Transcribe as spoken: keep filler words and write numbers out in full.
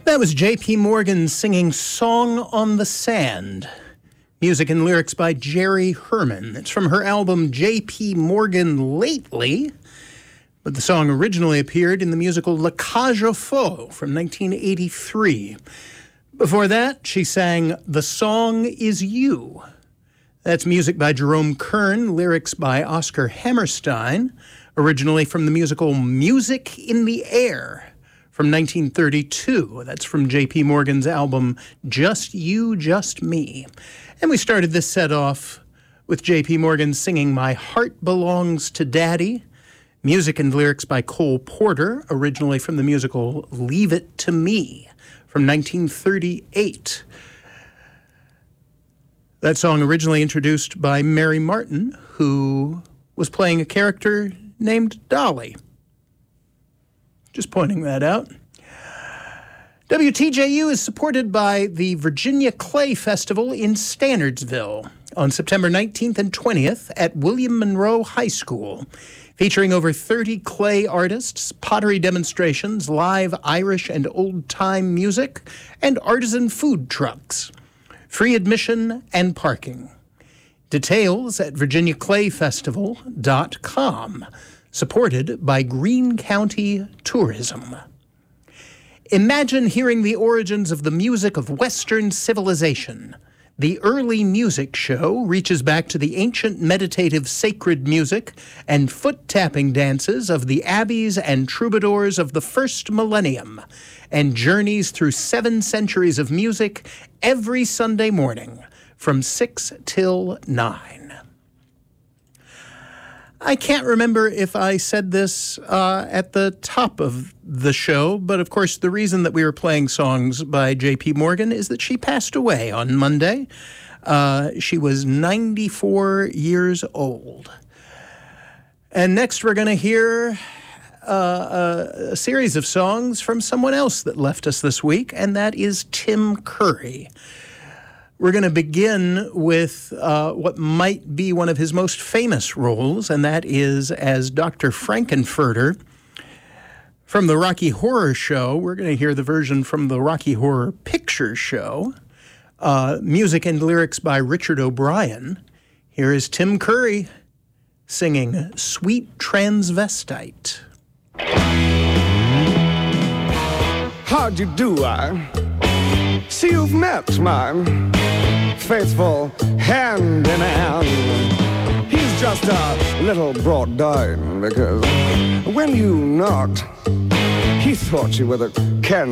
That was J P. Morgan singing Song on the Sand. Music and lyrics by Jerry Herman. It's from her album J P. Morgan Lately, but the song originally appeared in the musical La Cage aux Folles from nineteen eighty-three. Before that, she sang The Song Is You. That's music by Jerome Kern, lyrics by Oscar Hammerstein, originally from the musical Music in the Air from nineteen thirty-two. That's from J P. Morgan's album Just You, Just Me. And we started this set off with J P. Morgan singing My Heart Belongs to Daddy, music and lyrics by Cole Porter, originally from the musical Leave It to Me from nineteen thirty-eight. That song originally introduced by Mary Martin, who was playing a character named Dolly. Just pointing that out. W T J U is supported by the Virginia Clay Festival in Standardsville on September nineteenth and twentieth at William Monroe High School, featuring over thirty clay artists, pottery demonstrations, live Irish and old-time music, and artisan food trucks. Free admission and parking. Details at virginia clay festival dot com. Supported by Greene County Tourism. Imagine hearing the origins of the music of Western civilization. The early music show reaches back to the ancient meditative sacred music and foot-tapping dances of the abbeys and troubadours of the first millennium, and journeys through seven centuries of music every Sunday morning from six till nine. I can't remember if I said this uh, at the top of the show, but of course the reason that we were playing songs by J P. Morgan is that she passed away on Monday. Uh, she was ninety-four years old. And next we're going to hear uh, a, a series of songs from someone else that left us this week, and that is Tim Curry. We're going to begin with uh, what might be one of his most famous roles, and that is as Doctor Frankenfurter. From the Rocky Horror Show, we're going to hear the version from the Rocky Horror Picture Show. Uh, music and lyrics by Richard O'Brien. Here is Tim Curry singing Sweet Transvestite. How'd you do, I? See, you've met my faithful hand in hand. He's just a little brought down because when you knocked, he thought you were the can